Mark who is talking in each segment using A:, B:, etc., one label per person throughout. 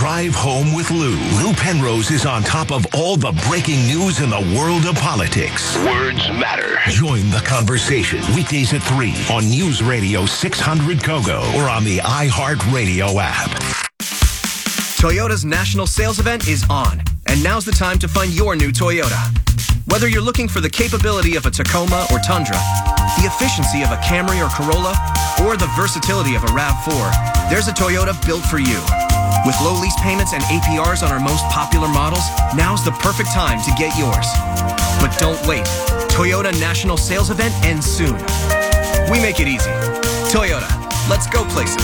A: Drive Home with Lou. Lou Penrose is on top of all the breaking news in the world of politics. Words matter. Join the conversation weekdays at 3 on News Radio 600 Kogo or on the iHeartRadio app.
B: Toyota's national sales event is on, and now's the time to find your new Toyota. Whether you're looking for the capability of a Tacoma or Tundra, the efficiency of a Camry or Corolla, or the versatility of a RAV4, there's a Toyota built for you. With low lease payments and APRs on our most popular models, now's the perfect time to get yours. But don't wait. Toyota National Sales Event ends soon. We make it easy. Toyota, let's go places.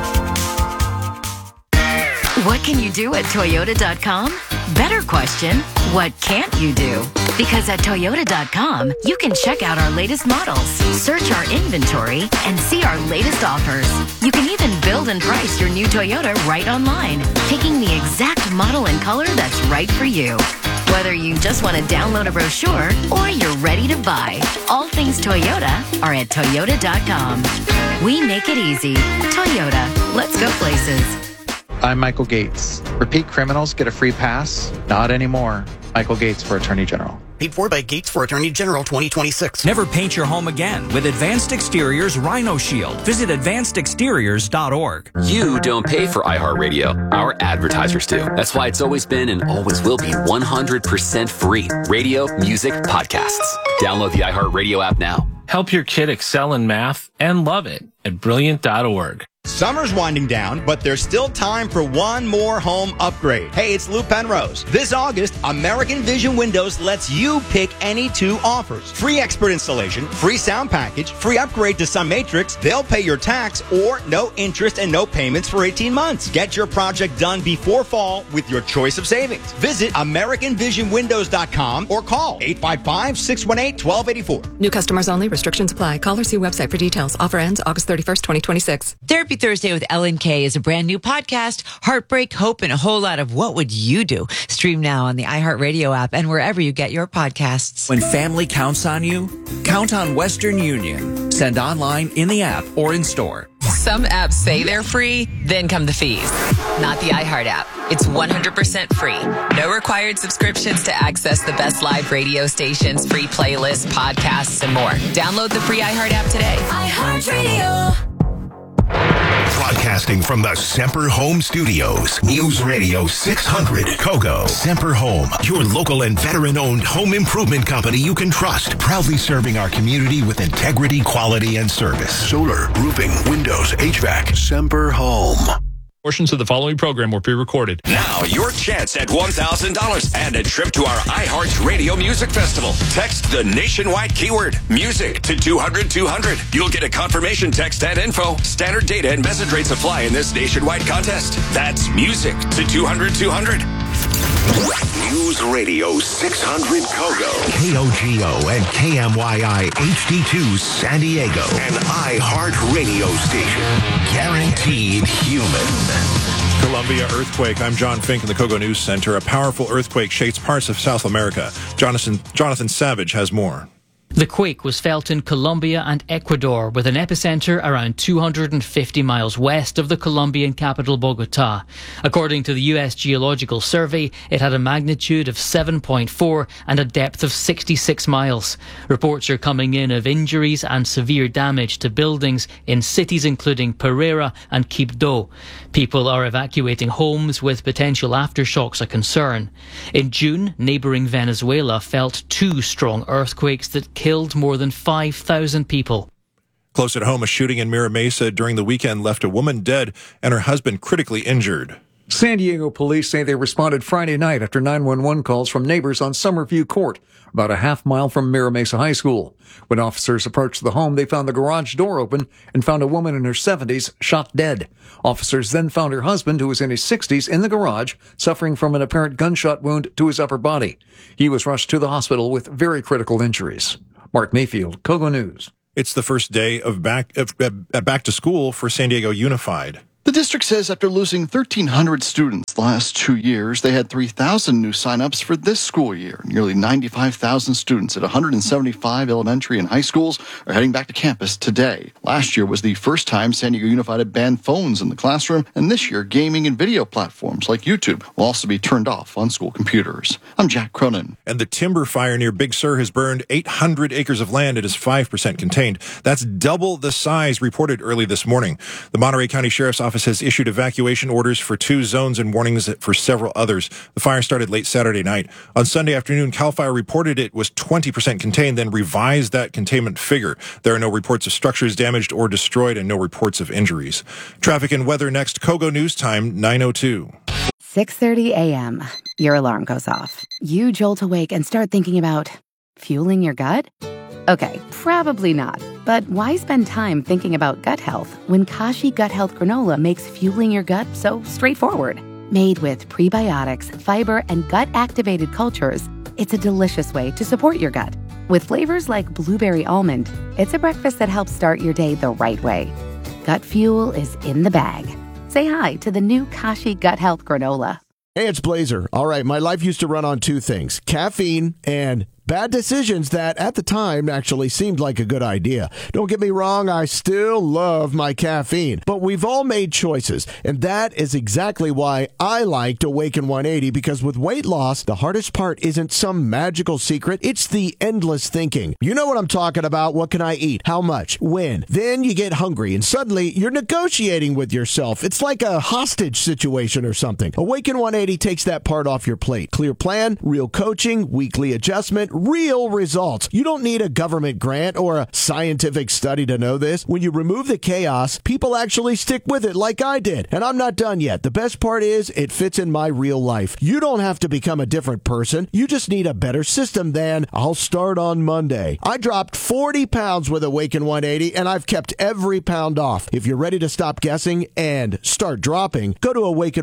C: What can you do at Toyota.com? Better question, what can't you do? Because at Toyota.com, you can check out our latest models, search our inventory, and see our latest offers. You can even build and price your new Toyota right online, picking the exact model and color that's right for you. Whether you just want to download a brochure or you're ready to buy, all things Toyota are at Toyota.com. We make it easy. Toyota, let's go places.
D: I'm Michael Gates. Repeat criminals get a free pass? Not anymore. Michael Gates for Attorney General.
E: Paid for by Gates for Attorney General 2026.
F: Never paint your home again with Advanced Exteriors Rhino Shield. Visit advancedexteriors.org.
G: You don't pay for iHeartRadio. Our advertisers do. That's why it's always been and always will be 100% free. Radio, music, podcasts. Download the iHeartRadio app now.
H: Help your kid excel in math and love it at Brilliant.org.
I: Summer's winding down, but there's still time for one more home upgrade. Hey, it's Lou Penrose. This August, American Vision Windows lets you pick any two offers. Free expert installation, free sound package, free upgrade to Sun Matrix. They'll pay your tax or no interest and no payments for 18 months. Get your project done before fall with your choice of savings. Visit AmericanVisionWindows.com or call 855-618-1284.
J: New customers only. Restrictions apply. Call or see website for details. Offer ends August 31st, 2026.
K: Therapy Thursday with Ellen Kay is a brand new podcast. Heartbreak, hope, and a whole lot of what would you do? Stream now on the iHeartRadio app and wherever you get your podcasts.
F: When family counts on you, count on Western Union. Send online, in the app, or in store.
L: Some apps say they're free, then come the fees. Not the iHeart app. It's 100% free. No required subscriptions to access the best live radio stations, free playlists, podcasts, and more. Download the free iHeart app today.
C: iHeartRadio.
A: Broadcasting from the Semper Home Studios. News Radio 600 Kogo. Semper Home, your local and veteran-owned home improvement company you can trust. Proudly serving our community with integrity, quality, and service.
M: Solar, roofing, windows, HVAC. Semper Home.
N: Portions of the following program were pre-recorded.
O: Now, your chance at $1,000 and a trip to our iHeart Radio Music Festival. Text the nationwide keyword, music, to 200-200. You'll get a confirmation text and info. Standard data and message rates apply in this nationwide contest. That's music to 200-200.
A: News Radio 600 Kogo. KOGO and KMYI HD2 San Diego. An iHeart radio station. Guaranteed human.
N: Columbia earthquake. I'm John Fink in the Kogo News Center. A powerful earthquake shakes parts of South America. Jonathan Savage has more.
P: The quake was felt in Colombia and Ecuador, with an epicenter around 250 miles west of the Colombian capital, Bogota. According to the U.S. Geological Survey, it had a magnitude of 7.4 and a depth of 66 miles. Reports are coming in of injuries and severe damage to buildings in cities including Pereira and Quibdó. People are evacuating homes, with potential aftershocks a concern. In June, neighbouring Venezuela felt two strong earthquakes that killed more than 5,000 people.
N: Close at home, a shooting in Mira Mesa during the weekend left a woman dead and her husband critically injured.
Q: San Diego police say they responded Friday night after 911 calls from neighbors on Summerview Court, about a half mile from Mira Mesa High School. When officers approached the home, they found the garage door open and found a woman in her 70s shot dead. Officers then found her husband, who was in his 60s, in the garage, suffering from an apparent gunshot wound to his upper body. He was rushed to the hospital with very critical injuries. Mark Mayfield, Kogo News.
N: It's the first day of back to school for San Diego Unified.
R: The district says after losing 1,300 students the last 2 years, they had 3,000 new sign-ups for this school year. Nearly 95,000 students at 175 elementary and high schools are heading back to campus today. Last year was the first time San Diego Unified had banned phones in the classroom, and this year gaming and video platforms like YouTube will also be turned off on school computers. I'm Jack Cronin.
N: And the timber fire near Big Sur has burned 800 acres of land. It is 5% contained. That's double the size reported early this morning. The Monterey County Sheriff's Office has issued evacuation orders for 2 zones and warnings for several others. The fire started late Saturday night. On Sunday afternoon, CAL FIRE reported it was 20% contained, then revised that containment figure. There are no reports of structures damaged or destroyed and no reports of injuries. Traffic and weather next. Kogo News Time, 9:02.
S: 6:30 a.m. Your alarm goes off. You jolt awake and start thinking about fueling your gut? Okay, probably not. But why spend time thinking about gut health when Kashi Gut Health Granola makes fueling your gut so straightforward? Made with prebiotics, fiber, and gut-activated cultures, it's a delicious way to support your gut. With flavors like blueberry almond, it's a breakfast that helps start your day the right way. Gut fuel is in the bag. Say hi to the new Kashi Gut Health Granola.
T: Hey, it's Blazer. All right, my life used to run on 2 things, caffeine and bad decisions that at the time actually seemed like a good idea. Don't get me wrong, I still love my caffeine, but we've all made choices, and that is exactly why I liked Awaken 180, because with weight loss, the hardest part isn't some magical secret, it's the endless thinking. You know what I'm talking about. What can I eat? How much? When? Then you get hungry, and suddenly you're negotiating with yourself. It's like a hostage situation or something. Awaken 180 takes that part off your plate. Clear plan, real coaching, weekly adjustment, real results. You don't need a government grant or a scientific study to know this. When you remove the chaos, people actually stick with it like I did. And I'm not done yet. The best part is it fits in my real life. You don't have to become a different person. You just need a better system than I'll start on Monday. I dropped 40 pounds with Awaken 180 and I've kept every pound off. If you're ready to stop guessing and start dropping, go to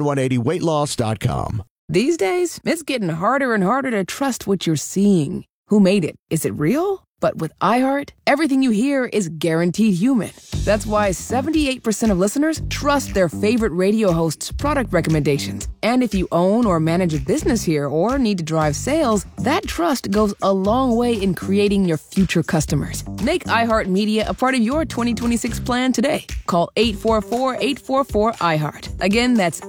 T: awaken180weightloss.com.
U: These days, it's getting harder and harder to trust what you're seeing. Who made it? Is it real? But with iHeart, everything you hear is guaranteed human. That's why 78% of listeners trust their favorite radio hosts' product recommendations. And if you own or manage a business here or need to drive sales, that trust goes a long way in creating your future customers. Make iHeartMedia a part of your 2026 plan today. Call 844-844-iHeart. Again, that's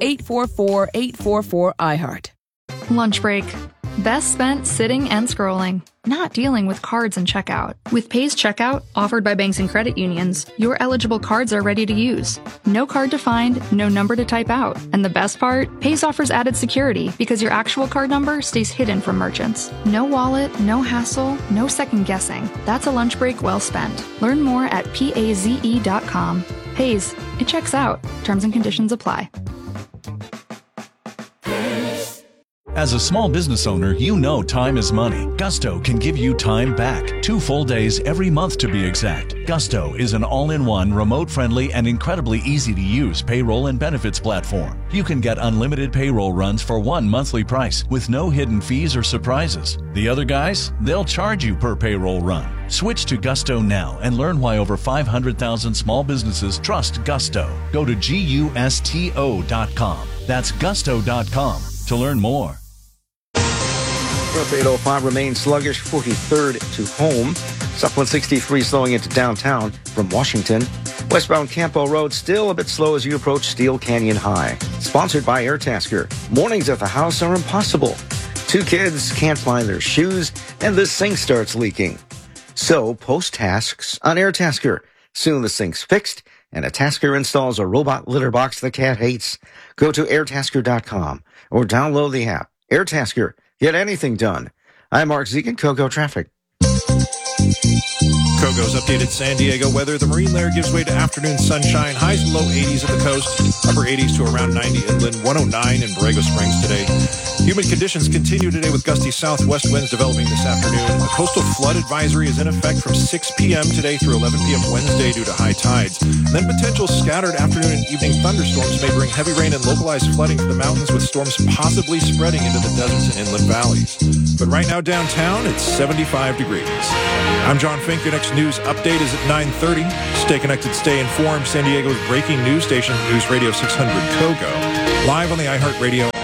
U: 844-844-iHeart.
V: Lunch break. Best spent sitting and scrolling, not dealing with cards and checkout. With Pays Checkout, offered by banks and credit unions, your eligible cards are ready to use. No card to find, no number to type out. And the best part? Pays offers added security because your actual card number stays hidden from merchants. No wallet, no hassle, no second guessing. That's a lunch break well spent. Learn more at PAZE.com. Pays, it checks out. Terms and conditions apply.
W: As a small business owner, you know time is money. Gusto can give you time back. 2 full days every month to be exact. Gusto is an all-in-one, remote-friendly, and incredibly easy-to-use payroll and benefits platform. You can get unlimited payroll runs for one monthly price with no hidden fees or surprises. The other guys, they'll charge you per payroll run. Switch to Gusto now and learn why over 500,000 small businesses trust Gusto. Go to GUSTO.com. That's Gusto.com to learn more.
X: North 805 remains sluggish, 43rd to home. South 163 slowing into downtown from Washington. Westbound Campo Road still a bit slow as you approach Steel Canyon High. Sponsored by Airtasker. Mornings at the house are impossible. 2 kids can't find their shoes, and the sink starts leaking. So post tasks on Airtasker. Soon the sink's fixed, and a tasker installs a robot litter box the cat hates. Go to airtasker.com or download the app. Airtasker. Get anything done. I'm Mark Zegan, Kogo Traffic.
N: Kogo's updated San Diego weather. The marine layer gives way to afternoon sunshine. Highs and low 80s at the coast. Upper 80s to around 90 inland. 109 in Borrego Springs today. Humid conditions continue today with gusty southwest winds developing this afternoon. A coastal flood advisory is in effect from 6 p.m. today through 11 p.m. Wednesday due to high tides. And then potential scattered afternoon and evening thunderstorms may bring heavy rain and localized flooding to the mountains, with storms possibly spreading into the deserts and inland valleys. but right now downtown, it's 75 degrees. I'm John Fink. Your next news update is at 9:30. Stay connected, stay informed. San Diego's breaking news station, News Radio 600 Kogo. Live on the iHeartRadio